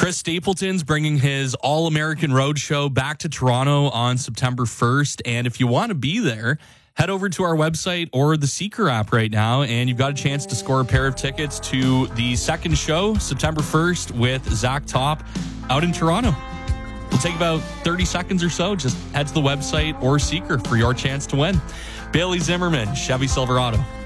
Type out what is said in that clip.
Chris Stapleton's bringing his All-American Roadshow back to Toronto on September 1st. And if you want to be there, head over to our website or the Seeker app right now, and you've got a chance to score a pair of tickets to the second show, September 1st, with Zach Top out in Toronto. It'll take about 30 seconds or so. Just head to the website or Seeker for your chance to win. Bailey Zimmerman, Chevy Silverado.